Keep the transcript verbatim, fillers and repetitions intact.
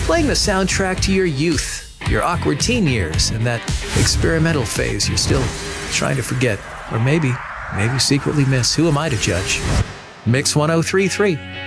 playing the soundtrack to your youth, your awkward teen years, and that experimental phase you're still trying to forget, or maybe, maybe secretly miss. Who am I to judge? Mix ten thirty-three.